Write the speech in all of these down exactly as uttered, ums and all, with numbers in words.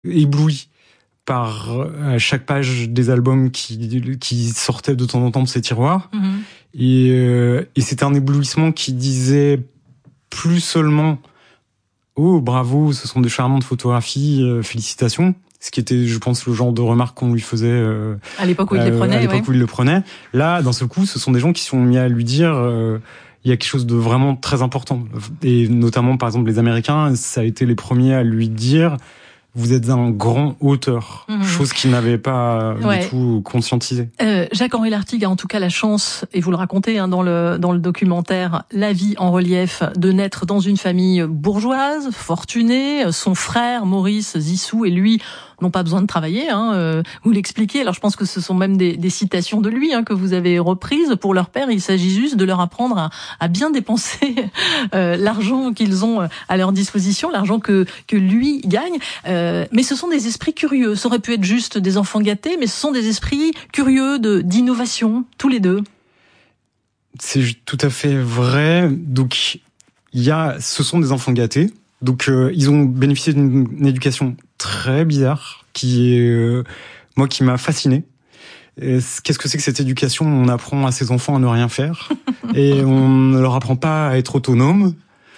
ébloui par euh, chaque page des albums qui, qui sortaient de temps en temps de ces tiroirs. Mmh. Et, euh, et c'était un éblouissement qui disait plus seulement « Oh, bravo, ce sont des charmantes photographies, euh, félicitations », ce qui était, je pense, le genre de remarque qu'on lui faisait euh, à l'époque où il euh, les prenait. À l'époque ouais. où il le prenait. Là, d'un seul coup, ce sont des gens qui sont mis à lui dire euh, il y a quelque chose de vraiment très important. Et notamment, par exemple, les Américains, ça a été les premiers à lui dire vous êtes un grand auteur, mmh. chose qu'il n'avait pas ouais. du tout conscientisé. Euh, Jacques-Henri Lartigue a en tout cas la chance, et vous le racontez hein, dans le dans le documentaire, la vie en relief, de naître dans une famille bourgeoise, fortunée. Son frère Maurice Zissou et lui n'ont pas besoin de travailler. Hein, euh, vous l'expliquez. Alors je pense que ce sont même des, des citations de lui hein, que vous avez reprises. Pour leur père, il s'agit juste de leur apprendre à, à bien dépenser euh, l'argent qu'ils ont à leur disposition, l'argent que que lui gagne. Euh, mais ce sont des esprits curieux. Ça aurait pu être juste des enfants gâtés, mais ce sont des esprits curieux de d'innovation, tous les deux. C'est tout à fait vrai. Donc il y a, ce sont des enfants gâtés. Donc euh, ils ont bénéficié d'une éducation très bizarre qui est euh, moi qui m'a fasciné. Et qu'est-ce que c'est que cette éducation ? On apprend à ses enfants à ne rien faire et on ne leur apprend pas à être autonomes.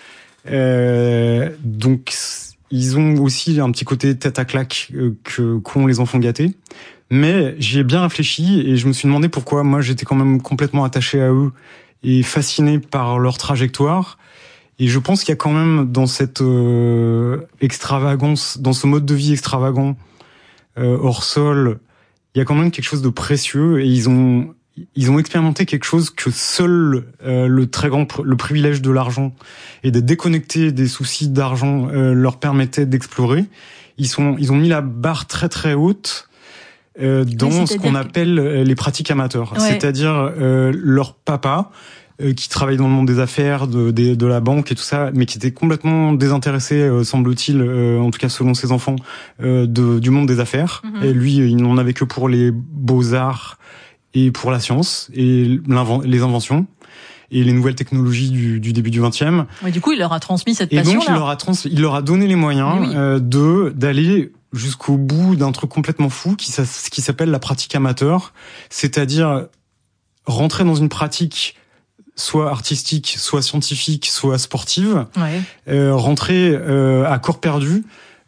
Euh, donc ils ont aussi un petit côté tête à claque euh, que qu'ont les enfants gâtés. Mais j'y ai bien réfléchi et je me suis demandé pourquoi moi j'étais quand même complètement attaché à eux et fasciné par leur trajectoire. Et je pense qu'il y a quand même dans cette euh, extravagance, dans ce mode de vie extravagant, euh, hors sol, il y a quand même quelque chose de précieux. Et ils ont, ils ont expérimenté quelque chose que seul euh, le très grand, le privilège de l'argent et d'être déconnecté des soucis d'argent euh, leur permettait d'explorer. Ils sont, ils ont mis la barre très très haute euh, dans oui, ce qu'on appelle les pratiques amateurs, ouais. C'est-à-dire euh, leur papa. Qui travaille dans le monde des affaires, de, de, de la banque et tout ça, mais qui était complètement désintéressé, euh, semble-t-il, euh, en tout cas selon ses enfants, euh, de, du monde des affaires. Mm-hmm. Et lui, il n'en avait que pour les beaux-arts et pour la science et les inventions et les nouvelles technologies du, du début du vingtième. Mais du coup, il leur a transmis cette passion-là. Et donc, il leur a, trans, il leur a donné les moyens oui. euh, de d'aller jusqu'au bout d'un truc complètement fou qui, qui s'appelle la pratique amateur, c'est-à-dire rentrer dans une pratique soit artistique, soit scientifique, soit sportive, ouais. euh, rentrer euh, à corps perdu,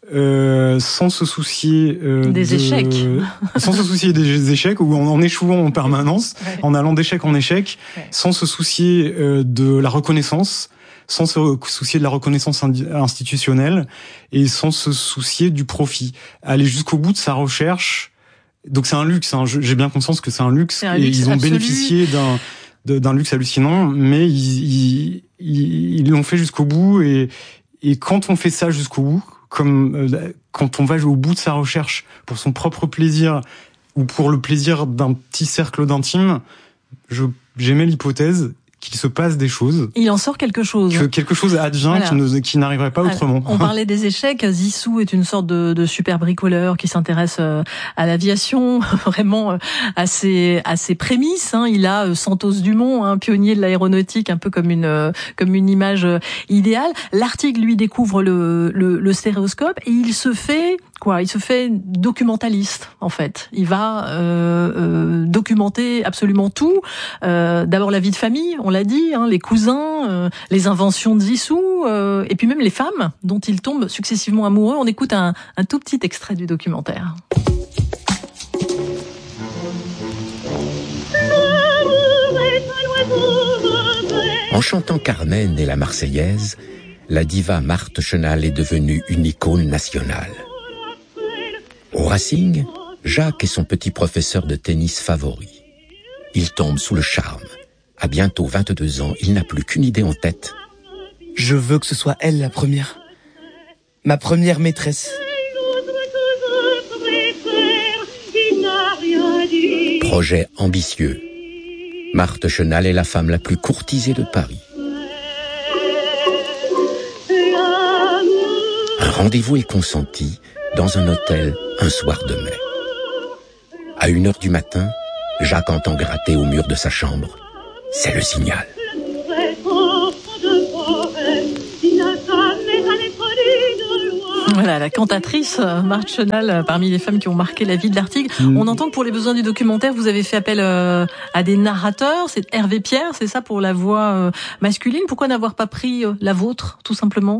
euh, sans se soucier euh, des de, échecs, sans se soucier des échecs ou en, en échouant en permanence, ouais. en allant d'échec en échec, ouais. sans se soucier euh, de la reconnaissance, sans se soucier de la reconnaissance institutionnelle et sans se soucier du profit. Aller jusqu'au bout de sa recherche. Donc c'est un luxe. Hein, j'ai bien conscience que c'est un luxe c'est un et luxe ils ont absolu. bénéficié d'un d'un luxe hallucinant, mais ils ils ils l'ont fait jusqu'au bout et et quand on fait ça jusqu'au bout, comme euh, quand on va au bout de sa recherche pour son propre plaisir ou pour le plaisir d'un petit cercle d'intimes, je j'aimais l'hypothèse qu'il se passe des choses. Il en sort quelque chose. Que quelque chose advient voilà. qui, ne, qui n'arriverait pas Alors, autrement. On parlait des échecs. Zissou est une sorte de, de super bricoleur qui s'intéresse à l'aviation, vraiment à ses, à ses prémices. Hein. Il a Santos Dumont, un pionnier de l'aéronautique, un peu comme une, comme une image idéale. Lartigue, lui, découvre le, le, le stéréoscope et il se fait... Quoi, il se fait documentaliste en fait. Il va euh, euh, documenter absolument tout. Euh, d'abord la vie de famille, on l'a dit, hein, les cousins, euh, les inventions de Zissou, euh, et puis même les femmes dont il tombe successivement amoureux. On écoute un, un tout petit extrait du documentaire. En chantant Carmen et la Marseillaise, la diva Marthe Chenal est devenue une icône nationale. Au Racing, Jacques est son petit professeur de tennis favori. Il tombe sous le charme. À bientôt vingt-deux ans, il n'a plus qu'une idée en tête. Je veux que ce soit elle la première. Ma première maîtresse. Projet ambitieux. Marthe Chenal est la femme la plus courtisée de Paris. Un rendez-vous est consenti dans un hôtel un soir de mai. À une heure du matin, Jacques entend gratter au mur de sa chambre. C'est le signal. Ouais, Voilà, la cantatrice Marthe Chenal, parmi les femmes qui ont marqué la vie de Lartigue. Mmh. On entend que pour les besoins du documentaire, vous avez fait appel euh, à des narrateurs. C'est Hervé Pierre, c'est ça, pour la voix euh, masculine. Pourquoi n'avoir pas pris euh, la vôtre, tout simplement?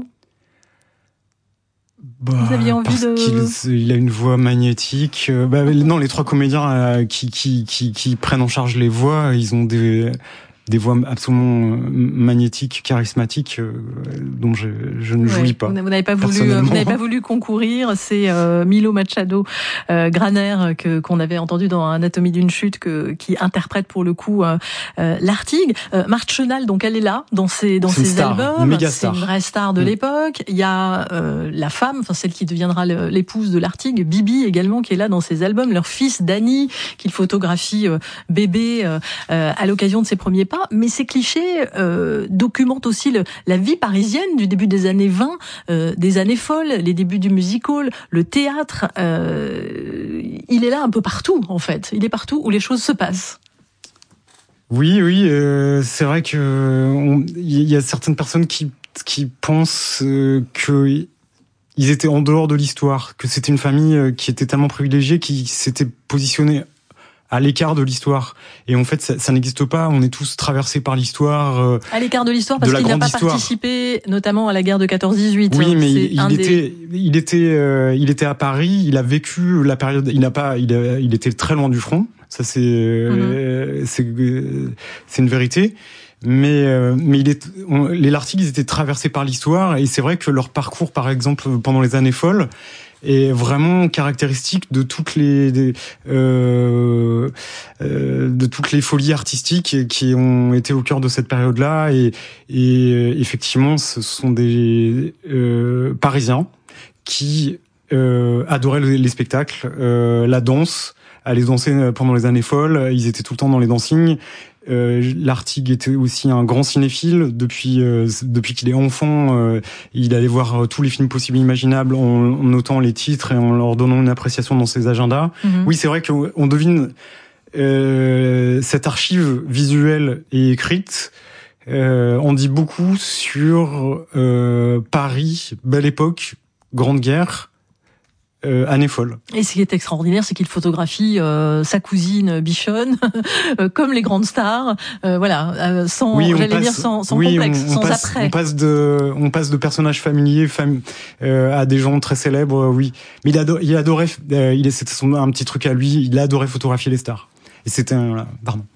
Bah, vous aviez envie parce de... qu'il il a une voix magnétique. Bah, non, les trois comédiens euh, qui, qui, qui, qui prennent en charge les voix, ils ont des... des voix absolument magnétiques, charismatiques, euh, dont je, je ne jouis ouais, pas. Vous n'avez pas voulu, vous n'avez pas voulu concourir. C'est euh, Milo Machado euh, Graner que qu'on avait entendu dans Anatomie d'une chute, que qui interprète pour le coup euh, euh, Lartigue. Euh, Marthe Chenal, donc elle est là dans ses dans ses star, albums. Une c'est une vraie star de mmh. l'époque. Il y a euh, la femme, enfin celle qui deviendra l'épouse de Lartigue, Bibi également, qui est là dans ses albums. Leur fils Danny, qu'il photographie euh, bébé euh, euh, à l'occasion de ses premiers pas. Mais ces clichés euh, documentent aussi le, la vie parisienne du début des années vingt, euh, des années folles, les débuts du music hall, le théâtre. Euh, il est là un peu partout, en fait. Il est partout où les choses se passent. Oui, oui, euh, c'est vrai que il y a certaines personnes qui qui pensent euh, que ils étaient en dehors de l'histoire, que c'était une famille qui était tellement privilégiée, qui s'était positionnée à l'écart de l'histoire. Et en fait, ça, ça n'existe pas. On est tous traversés par l'histoire. Euh, à l'écart de l'histoire parce qu'il n'a pas histoire. participé, notamment à la guerre de quatorze dix-huit. Oui, mais il, il des... était, il était, euh, il était à Paris. Il a vécu la période. Il n'a pas, il, a, il était très loin du front. Ça, c'est, euh, mm-hmm. c'est, euh, c'est une vérité. Mais, euh, mais il est, on, les Lartigue, ils étaient traversés par l'histoire. Et c'est vrai que leur parcours, par exemple, pendant les années folles, est vraiment caractéristique de toutes les des, euh, euh, de toutes les folies artistiques qui ont été au cœur de cette période-là, et, et effectivement ce sont des euh, Parisiens qui euh, adoraient les, les spectacles, euh, la danse, allaient danser pendant les années folles, ils étaient tout le temps dans les dancings. Euh, Lartigue était aussi un grand cinéphile depuis euh, depuis qu'il est enfant. Euh, il allait voir euh, tous les films possibles et imaginables en, en notant les titres et en leur donnant une appréciation dans ses agendas. Mm-hmm. Oui, c'est vrai qu'on devine euh, cette archive visuelle et écrite. Euh, on dit beaucoup sur euh, Paris, belle époque, grande guerre. Euh, année folle. Et ce qui est extraordinaire, c'est qu'il photographie euh, sa cousine Bichonne, comme les grandes stars, euh, voilà, euh, sans, oui, j'allais passe, dire, sans, sans oui, complexe, on, on sans passe, après. On passe de, on passe de personnages familiers, fam, euh, à des gens très célèbres, euh, oui. Mais il adorait, il adorait, euh, il est, c'était son, un petit truc à lui, il adorait photographier les stars. Et c'était un, pardon.